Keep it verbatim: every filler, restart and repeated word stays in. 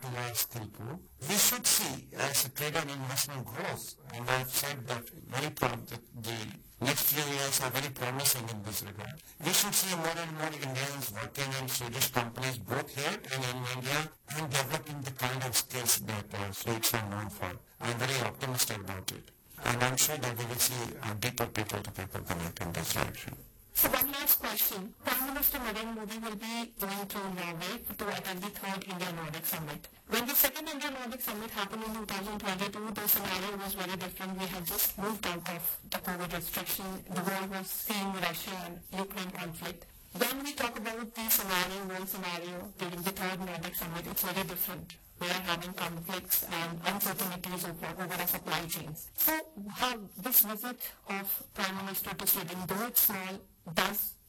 large skill pool. We should see as the trade and investment grows, and I've said that very prom- the, the next few years are very promising in this regard. We should see more and more Indians working in Swedish companies both here and in India and developing the kind of skills that uh, Swedes are known for. I'm very optimistic about it. And I'm sure that we will see uh, deeper people-to-people connect in this direction. So one last question. Prime Minister Narendra Modi will be going to Norway to attend the third India-Nordic Summit. When the second India-Nordic Summit happened in two thousand twenty-two, the scenario was very different. We had just moved out of the COVID restriction. The world was seeing Russia and Ukraine conflict. When we talk about the scenario, world scenario during the third Nordic Summit, it's very different. We are having conflicts and uncertainties over, over our supply chains. So how this visit of Prime Minister to Sweden, though it's small, does